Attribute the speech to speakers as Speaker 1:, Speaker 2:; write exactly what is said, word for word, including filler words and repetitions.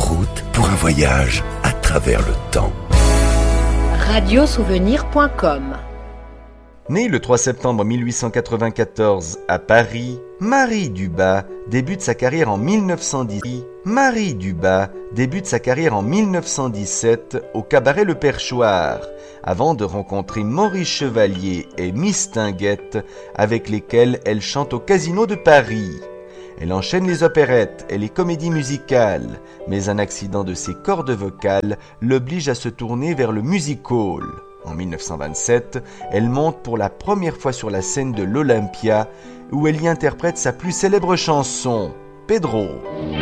Speaker 1: route pour un voyage à travers le temps.
Speaker 2: radiosouvenir point com.
Speaker 3: Née le trois septembre mille huit cent quatre-vingt-quatorze à Paris, Marie Dubas débute sa carrière en mille neuf cent dix. Marie Dubas débute sa carrière en mille neuf cent dix-sept au cabaret Le Perchoir, avant de rencontrer Maurice Chevalier et Miss Tinguette, avec lesquels elle chante au Casino de Paris. Elle enchaîne les opérettes et les comédies musicales, mais un accident de ses cordes vocales l'oblige à se tourner vers le music-hall. En mille neuf cent vingt-sept, elle monte pour la première fois sur la scène de l'Olympia, où elle y interprète sa plus célèbre chanson, Pedro.